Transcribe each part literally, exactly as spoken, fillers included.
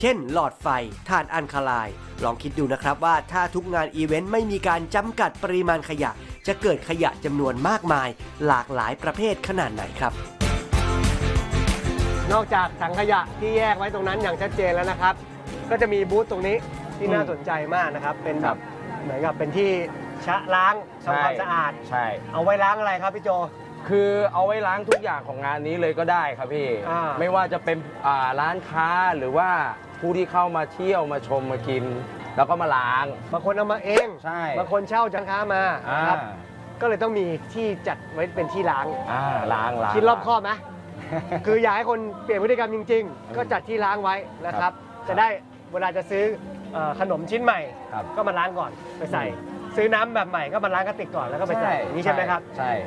เช่นหลอดไฟถ่านอัลคาไลน์ลองคิดดูนะครับว่าถ้าทุกงานอีเวนต์ไม่มีการจำกัดปริมาณขยะจะเกิดขยะจำนวนมากมายหลากหลายประเภทขนาดไหนครับนอกจากถังขยะที่แยกไว้ตรงนั้นอย่างชัดเจนแล้วนะครับก็จะมีบูธตรงนี้ที่น่าสนใจมากนะครับเป็นแบบเหมือนกับเป็นที่ชะล้างทำความสะอาดใช่เอาไว้ล้างอะไรครับพี่โจคือเอาไว้ล้างทุกอย่างของงานนี้เลยก็ได้ครับพี่ไม่ว่าจะเป็นร้านค้าหรือว่าผู้ที่เข้ามาเที่ยวมาชมมากินแล้วก็มาล้างบางคนเอามาเองใช่บางคนเช่าจังค้ามาครับก็เลยต้องมีที่จัดไว้เป็นที่ล้างล้างล้างคิดรอบคอบไหมคืออยากให้คนเปลี่ยนพฤติกรรมจริงๆก็จัดที่ล้างไว้นะครับจะได้เวลาจะซื้อขนมชิ้นใหม่ก็มาล้างก่อนไปใส่ซื้อน้ำแบบใหม่ก็มาล้างกระติกก่อนแล้วก็ไปใส่นี่ใช่ไหมครับใช่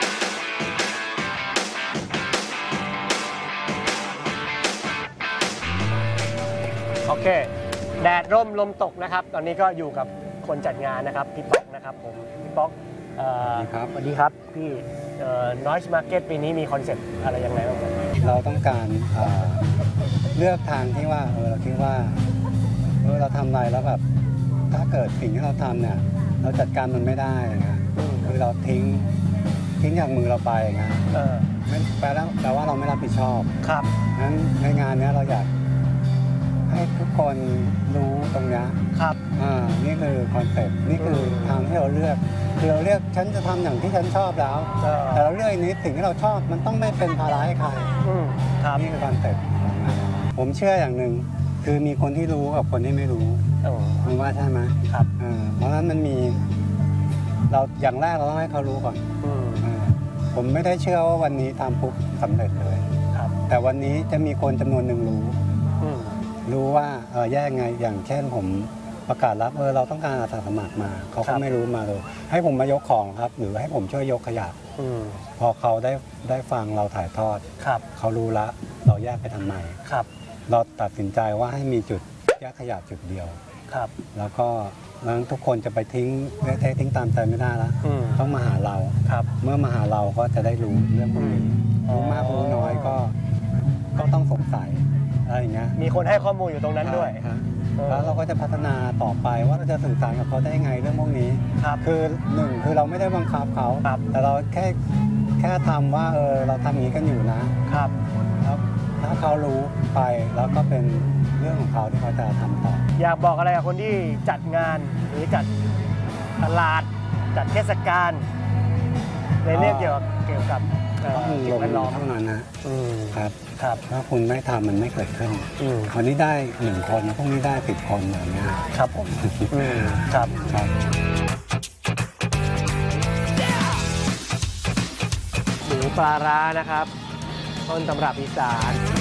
โอเคแดดร่มลมตกนะครับตอนนี้ก็อยู่กับคนจัดงานนะครับพี่ป๊อกนะครับผมพี่ป๊อกครับสวัสดีครับพี่Noise Market ปีนี้มีคอนเซ็ปต์อะไรยังไงบ้างครับเราต้องการเลือกทางที่ว่าเออเราคิดว่าเออเราทำอะไรแล้วแบบถ้าเกิดสิ่งที่เราทำเนี่ยเราจัดการมันไม่ได้นะคือเราทิ้งทิ้งจากมือเราไปนะไม่แปลว่าแปลว่าเราไม่รับผิดชอบครับงั้นในงานนี้เราอยากให้ทุกคนรู้ตรงนี้ครับอ่านี่คือคอนเซ็ปต์นี่คือทางที่เราเลือกคือเราเลือกฉันจะทำอย่างที่ฉันชอบแล้วแต่เราเลือกนี้สิ่งที่เราชอบมันต้องไม่เป็นภาระให้ใครนี่คือคอนเซ็ปต์ของงานผมเชื่ออย่างหนึ่งคือมีคนที่รู้กับคนที่ไม่รู้มันว่าใช่ไหมครับเพราะฉะนั้นมันมีเราอย่างแรกเราต้องให้เขารู้ก่อนผมไม่ได้เชื่อว่าวันนี้ทำปุ๊บสำเร็จเลยแต่วันนี้จะมีคนจำนวนหนึ่งรู้รู้ว่าเออแยกไงอย่างเช่นผมประกาศรับเออเราต้องการอาสาสมัครมาเขาก็ไม่รู้มาเลยให้ผมมายกของครับหรือให้ผมช่วยยกขยะพอเขาได้ได้ฟังเราถ่ายทอดเขารู้ละเราแยกไปทำไมเราตัดสินใจว่าให้มีจุดแยกขยะจุดเดียวแล้วก็นั้นทุกคนจะไปทิ้งเททิ้งตามใจไม่ได้ละต้องมาหาเราเมื่อมาหาเราก็จะได้รู้เรื่องพวกนี้รู้มากรู้น้อยก็ก็ต้องสงสัยอะไรอย่างเงี้ยมีคนให้ข้อมูลอยู่ตรงนั้นด้วยแล้วเราก็จะพัฒนาต่อไปว่าเราจะสื่อสารกับเขาได้ยังไงเรื่องพวกนี้คือหนึ่งคือเราไม่ได้บังคับเขาแต่เราแค่แค่ทำว่าเออเราทำอย่างนี้กันอยู่นะครับแล้วถ้าเขารู้ไปแล้วก็เป็นเรื่องของเขาที่เขาจะทำต่ออยากบอกอะไรกับคนที่จัดงานหรือจัดตลาดจัดเทศกาลในเรื่องเกี่ยวกับเกี่ยวกับสิ่งแวดล้อมเท่านั้นนะครับครับถ้าคุณไม่ทำมันไม่เกิดขึ้นวันนี้ได้หนึ่งคนพรุ่งนี้ได้สิบคนอย่างเงี้ยครับผมครับครับหมูปลาร้านะครับต้นตำรับอีสาน